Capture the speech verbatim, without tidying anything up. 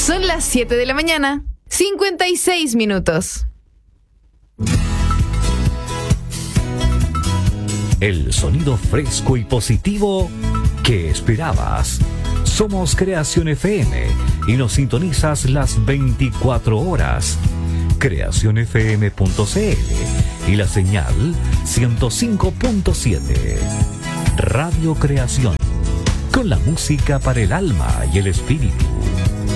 Son las siete de la mañana, cincuenta y seis minutos. El sonido fresco y positivo que esperabas. Somos Creación F M y nos sintonizas las veinticuatro horas. creación f m punto c l y la señal ciento cinco punto siete. Radio Creación, con la música para el alma y el espíritu.